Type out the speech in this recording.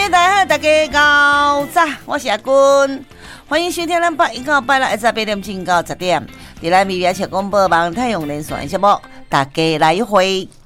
大家好早，我是阿君，欢迎收听咱8到8六18点钟到10点，在咱咪咪小广播网太阳连线节目，大家来回。